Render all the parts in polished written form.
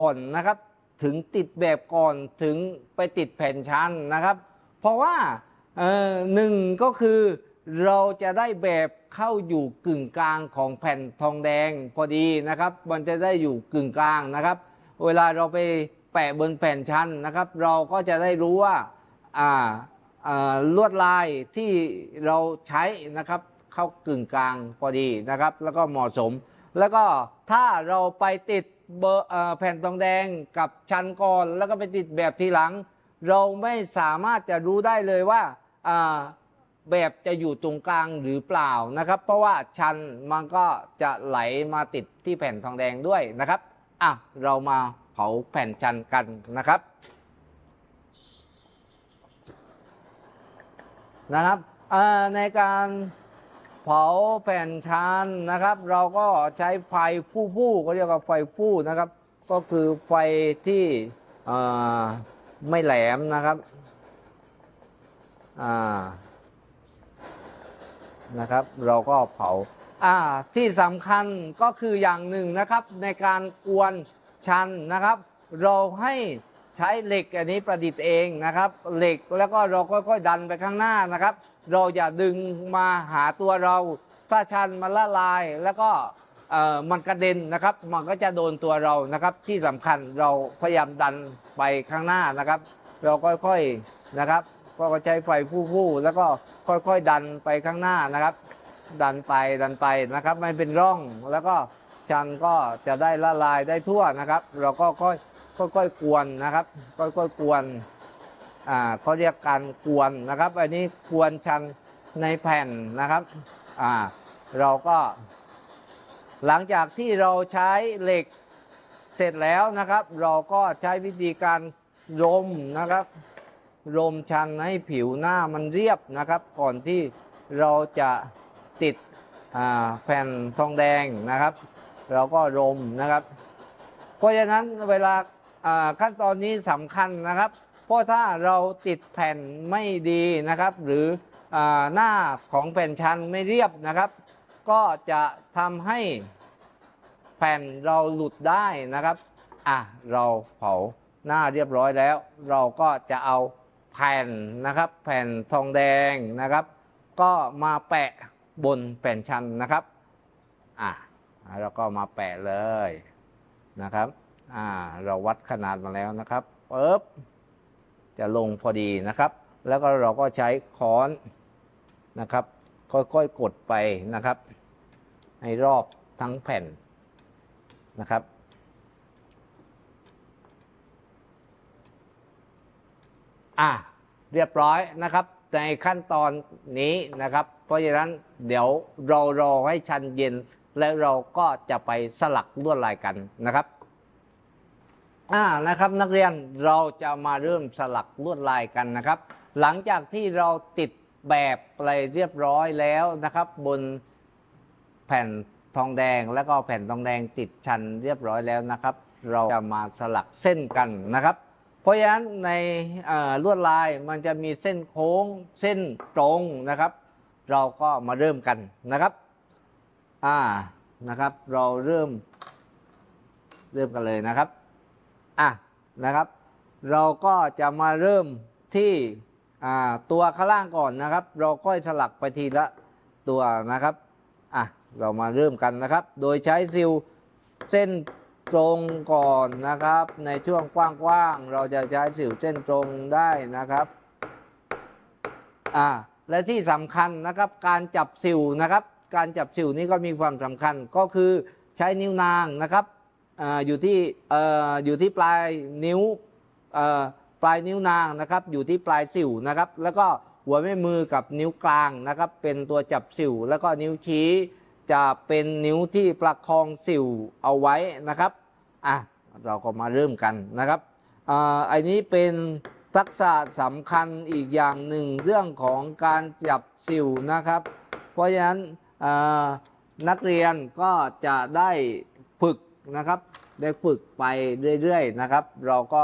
ก่อนนะครับถึงติดแบบก่อนถึงไปติดแผ่นชั้นนะครับเพราะว่าหนึ่งก็คือเราจะได้แบบเข้าอยู่กึ่งกลางของแผ่นทองแดงพอดีนะครับมันจะได้อยู่กึ่งกลางนะครับเวลาเราไปแปะบนแผ่นชั้นนะครับเราก็จะได้รู้ว่าลวดลายที่เราใช้นะครับเข้ากึ่งกลางพอดีนะครับแล้วก็เหมาะสมแล้วก็ถ้าเราไปติดแผ่นทองแดงกับชั้นก่อนแล้วก็ไปติดแบบทีหลังเราไม่สามารถจะรู้ได้เลยว่าแบบจะอยู่ตรงกลางหรือเปล่านะครับเพราะว่าชั้นมันก็จะไหลมาติดที่แผ่นทองแดงด้วยนะครับเรามาเผาแผ่นชั้นกันนะครับในการเผาแผ่นชั้นนะครับเราก็ใช้ไฟฟู่ๆก็เรียกว่าไฟฟู่นะครับก็คือไฟที่ไม่แหลมนะครับเราก็เผาที่สำคัญก็คืออย่างหนึ่งนะครับในการกวนชั้นนะครับเราให้ใช้เหล็กอันนี้ประดิษฐ์เองนะครับเหล็กแล้วก็เราค่อยๆดันไปข้างหน้านะครับเราอย่าดึงมาหาตัวเราถ้าชั้นมันละลายแล้วก็มันกระเด็นนะครับมันก็จะโดนตัวเรานะครับที่สำคัญเราพยายามดันไปข้างหน้านะครับเราค่อยๆนะครับก็ใช้ไฟฟู่ๆแล้วก็ค่อยๆดันไปข้างหน้านะครับดันไปนะครับไม่เป็นร่องแล้วก็ชั้นก็จะได้ละลายได้ทั่วนะครับเราก็ค่อยกวนนะครับค่อยกวนเขาเรียกการกวนนะครับอันนี้กวนชั้นในแผ่นนะครับเราก็หลังจากที่เราใช้เหล็กเสร็จแล้วนะครับเราก็ใช้วิธีการรมนะครับรมชั้นให้ผิวหน้ามันเรียบนะครับก่อนที่เราจะติดแผ่นทองแดงนะครับเราก็รมนะครับเพราะฉะนั้นเวลาขั้นตอนนี้สำคัญนะครับเพราะถ้าเราติดแผ่นไม่ดีนะครับหรือหน้าของแผ่นชั้นไม่เรียบนะครับก็จะทำให้แผ่นเราหลุดได้นะครับเราเผาหน้าเรียบร้อยแล้วเราก็จะเอาแผ่นนะครับแผ่นทองแดงนะครับก็มาแปะบนแผ่นชั้นนะครับแล้วก็มาแปะเลยนะครับเราวัดขนาดมาแล้วนะครับปึ๊บจะลงพอดีนะครับแล้วก็เราก็ใช้ค้อนนะครับค่อยๆกดไปนะครับให้รอบทั้งแผ่นนะครับเรียบร้อยนะครับในขั้นตอนนี้นะครับเพราะฉะนั้นเดี๋ยวเรารอให้ชั้นเย็นแล้วเราก็จะไปสลักลวดลายกันนะครับนะครับนักเรียนเราจะมาเริ่มสลักลวดลายกันนะครับหลังจากที่เราติดแบบอะไรเรียบร้อยแล้วนะครับบนแผ่นทองแดงแล้วก็แผ่นทองแดงติดชั้นเรียบร้อยแล้วนะครับเราจะมาสลักเส้นกันนะครับเพราะฉะนั้นในลวดลายมันจะมีเส้นโค้งเส้นตรงนะครับเราก็มาเริ่มกันนะครับนะครับเราเริ่มกันเลยนะครับนะครับเราก็จะมาเริ่มที่ตัวข้างล่างก่อนนะครับเราค่อยสลักไปทีละตัวนะครับเรามาเริ่มกันนะครับโดยใช้ซิลเส้นตรงก่อนนะครับในช่วงกว้างๆเราจะใช้สิวเส้นตรงได้นะครับและที่สำคัญนะครับการจับสิวนะครับการจับสิวนี้ก็มีความสำคัญก็คือใช้นิ้วนางนะครับอยู่ที่ปลายนิ้วปลายนิ้วนางนะครับอยู่ที่ปลายสิวนะครับแล้วก็หัวแม่มือกับนิ้วกลางนะครับเป็นตัวจับสิวแล้วก็นิ้วชี้จะเป็นนิ้วที่ประคองสิวเอาไว้นะครับเราก็มาเริ่มกันนะครับอันนี้เป็นทักษะสำคัญอีกอย่างหนึ่งเรื่องของการจับสิวนะครับเพราะฉะนั้นนักเรียนก็จะได้ฝึกนะครับได้ฝึกไปเรื่อยๆนะครับเราก็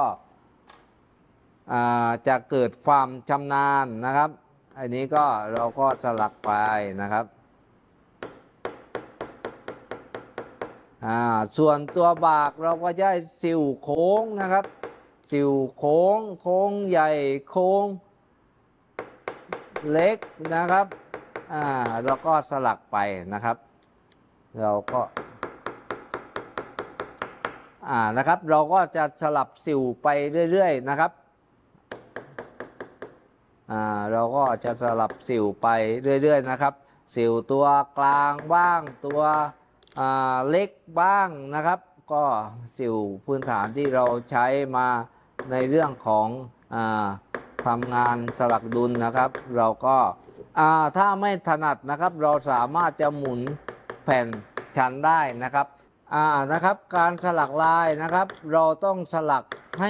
จะเกิดความชำนาญนะครับอันนี้ก็เราก็สลักไปนะครับส่วนตัวบากเราก็ใช้สิวโค้งนะครับสิวโค้งโค้งใหญ่โค้งเล็กนะครับเราก็สลักไปนะครับเราก็นะครับเราก็จะสลับสิวไปเรื่อยๆนะครับเราก็จะสลับสิวไปเรื่อยๆนะครับสิวตัวกลางบ้างตัวเล็กบ้างนะครับก็สิวพื้นฐานที่เราใช้มาในเรื่องของทำงานสลักดุลนะครับเราก็ถ้าไม่ถนัดนะครับเราสามารถจะหมุนแผ่นชั้นได้นะครับนะครับการสลักลายนะครับเราต้องสลักให้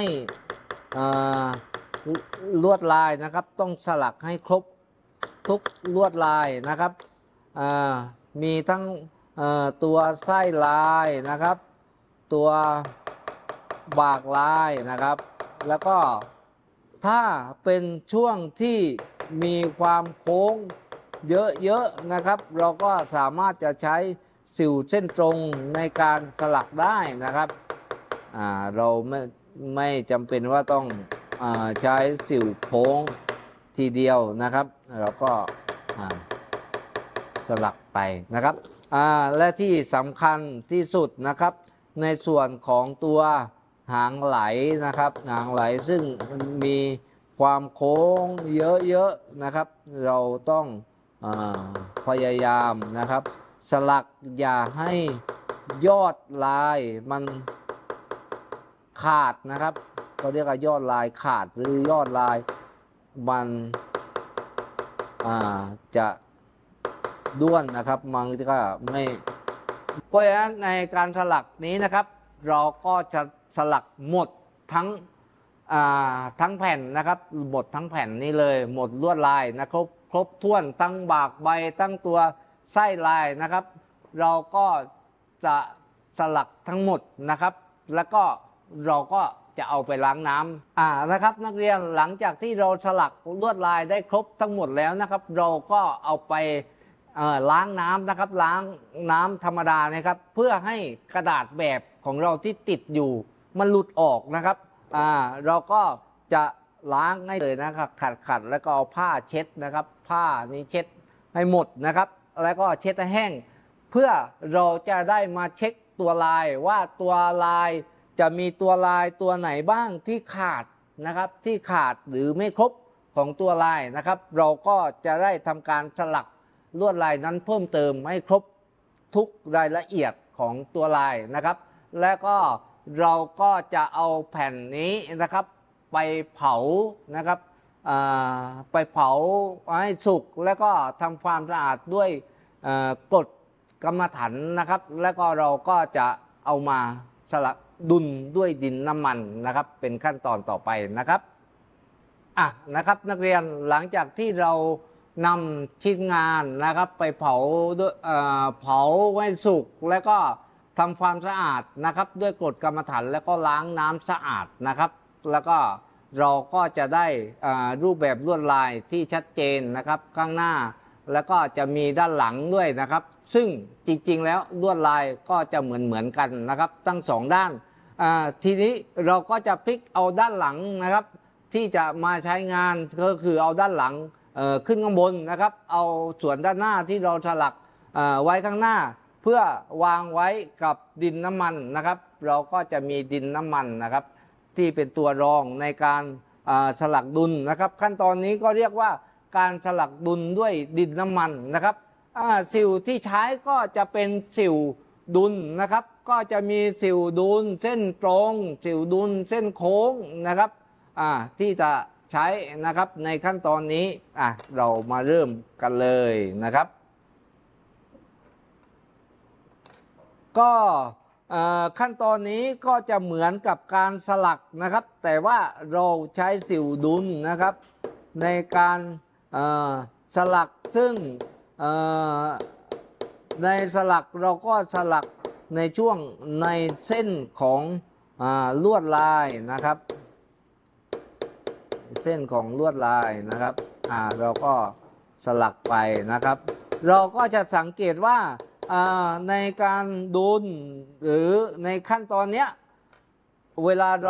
ลวดลายนะครับต้องสลักให้ครบทุกลวดลายนะครับมีทั้งตัวไส้ลายนะครับตัวบากลายนะครับแล้วก็ถ้าเป็นช่วงที่มีความโค้งเยอะๆนะครับเราก็สามารถจะใช้สิวเส้นตรงในการสลักได้นะครับเราไม่จำเป็นว่าต้องใช้สิวโค้งทีเดียวนะครับเราก็สลักไปนะครับและที่สำคัญที่สุดนะครับในส่วนของตัวหางไหลนะครับหางไหลซึ่งมีความโค้งเยอะๆนะครับเราต้องพยายามนะครับสลักอย่าให้ยอดลายมันขาดนะครับเขาเรียกว่ายอดลายขาดหรือยอดลายมันจะด้วนนะครับมันก็ไม่เพราะฉะนั้นในการสลักนี้นะครับเราก็จะสลักหมดทั้งแผ่นนะครับหมดทั้งแผ่นนี้เลยหมดลวดลายนะครับครบถ้วนทั้งบากใบทั้งตัวไส้ลายนะครับเราก็จะสลักทั้งหมดนะครับแล้วก็เราก็จะเอาไปล้างน้ำนะครับนักเรียนหลังจากที่เราสลักลวดลายได้ครบทั้งหมดแล้วนะครับเราก็เอาไปล้างน้ำนะครับล้างน้ำธรรมดานะครับเพื่อให้กระดาษแบบของเราที่ติดอยู่มันหลุดออกนะครับเราก็จะล้างให้เลยนะครับขัดแล้วก็เอาผ้าเช็ดนะครับผ้านี้เช็ดให้หมดนะครับแล้วก็เช็ดให้แห้งเพื่อเราจะได้มาเช็คตัวลายว่าตัวลายจะมีตัวลายตัวไหนบ้างที่ขาดนะครับที่ขาดหรือไม่ครบของตัวลายนะครับเราก็จะได้ทำการสลักลวดลายนั้นเพิ่มเติมให้ครบทุกรายละเอียดของตัวลายนะครับและก็เราก็จะเอาแผ่นนี้นะครับไปเผานะครับไปเผาให้สุกแล้วก็ทำความสะอาดด้วยกรดกรรมฐานนะครับแล้วก็เราก็จะเอามาสลักดุลด้วยดินน้ำมันนะครับเป็นขั้นตอนต่อไปนะครับนะครับนักเรียนหลังจากที่เรานำชิ้นงานนะครับไปเผาด้วยเผาไว้สุกแล้วก็ทำความสะอาดนะครับด้วยกรดกรรมฐานแล้วก็ล้างน้ำสะอาดนะครับแล้วก็เราก็จะได้รูปแบบลวดลายที่ชัดเจนนะครับข้างหน้าแล้วก็จะมีด้านหลังด้วยนะครับซึ่งจริงๆแล้วลวดลายก็จะเหมือนกันนะครับทั้งสองด้านทีนี้เราก็จะพลิกเอาด้านหลังนะครับที่จะมาใช้งานก็คือเอาด้านหลังขึ้นข้างบนนะครับเอาส่วนด้านหน้าที่เราสลักไว้ข้างหน้าเพื่อวางไว้กับดินน้ำมันนะครับเราก็จะมีดินน้ำมันนะครับที่เป็นตัวรองในการสลักดุลนะครับขั้นตอนนี้ก็เรียกว่าการสลักดุลด้วยดินน้ำมันนะครับสิวที่ใช้ก็จะเป็นสิวดุลนะครับก็จะมีสิวดุลเส้นตรงสิวดุลเส้นโค้งนะครับที่จะใช้นะครับในขั้นตอนนี้เรามาเริ่มกันเลยนะครับก็ขั้นตอนนี้ก็จะเหมือนกับการสลักนะครับแต่ว่าเราใช้สิวดุลนะครับในการสลักซึ่งในสลักเราก็สลักในช่วงในเส้นของลวดลายนะครับเส้นของลวดลายนะครับเราก็สลักไปนะครับเราก็จะสังเกตว่าในการดุลหรือในขั้นตอนเนี้ยเวลา